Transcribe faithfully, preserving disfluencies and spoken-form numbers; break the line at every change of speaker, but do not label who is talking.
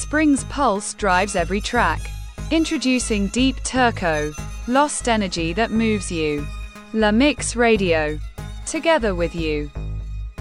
Spring's pulse drives every track. Introducing Deep Turco, lost energy that moves you. La Mix Radio. Together with you.